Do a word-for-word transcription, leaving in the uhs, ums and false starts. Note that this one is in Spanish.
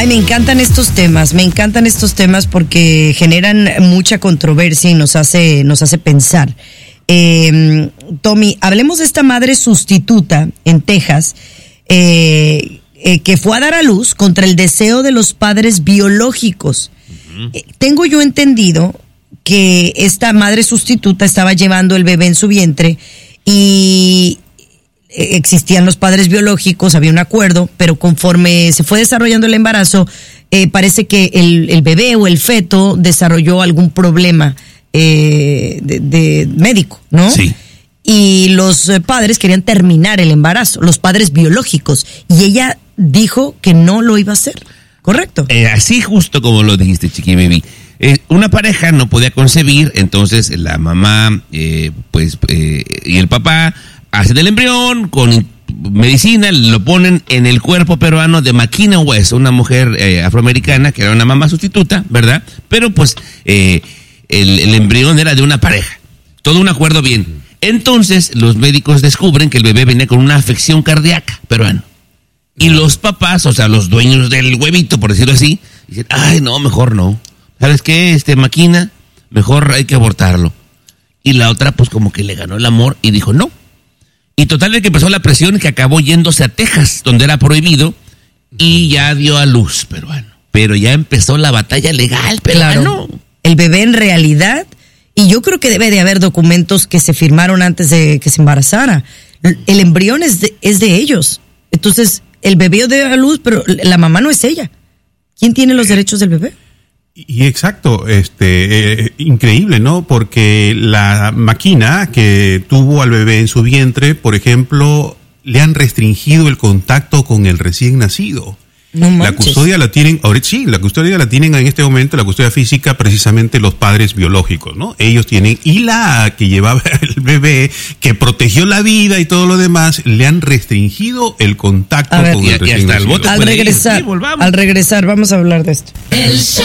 Ay, me encantan estos temas, me encantan estos temas porque generan mucha controversia y nos hace, nos hace pensar. Eh, Tommy, hablemos de esta madre sustituta en Texas, eh, eh, que fue a dar a luz contra el deseo de los padres biológicos. Uh-huh. Eh, tengo yo entendido que esta madre sustituta estaba llevando el bebé en su vientre y existían los padres biológicos, había un acuerdo, pero conforme se fue desarrollando el embarazo, eh, parece que el, el bebé o el feto desarrolló algún problema eh, de, de médico, ¿no? Sí. Y los eh, padres querían terminar el embarazo, los padres biológicos, y ella dijo que no lo iba a hacer, ¿correcto? Eh, así justo como lo dijiste, Chiqui Baby. Eh, una pareja no podía concebir, entonces la mamá eh, pues eh, y el papá hacen el embrión con medicina, lo ponen en el cuerpo peruano de Makina West, una mujer eh, afroamericana que era una mamá sustituta, ¿verdad? Pero pues eh, el, el embrión era de una pareja, todo un acuerdo bien. Entonces los médicos descubren que el bebé venía con una afección cardíaca peruano. Y los papás, o sea, los dueños del huevito, por decirlo así, dicen, ay, no, mejor no. ¿Sabes qué? Este Makina, mejor hay que abortarlo. Y la otra, pues como que le ganó el amor y dijo no. Y total de que empezó la presión que acabó yéndose a Texas, donde era prohibido, y ya dio a luz peruano. Pero ya empezó la batalla legal peruano. Claro. El bebé en realidad, y yo creo que debe de haber documentos que se firmaron antes de que se embarazara. El embrión es de, es de ellos. Entonces, el bebé dio a luz, pero la mamá no es ella. ¿Quién tiene los derechos del bebé? Y exacto, este, eh, increíble, ¿no? Porque la máquina que tuvo al bebé en su vientre, por ejemplo, le han restringido el contacto con el recién nacido. No manches. La custodia la tienen, ahorita sí, la custodia la tienen en este momento, la custodia física, precisamente los padres biológicos, ¿no? Ellos tienen, y la que llevaba el bebé, que protegió la vida y todo lo demás, le han restringido el contacto ver, con y, el recién y hasta nacido. el voto Al regresar, sí, volvamos. al regresar, vamos a hablar de esto. El show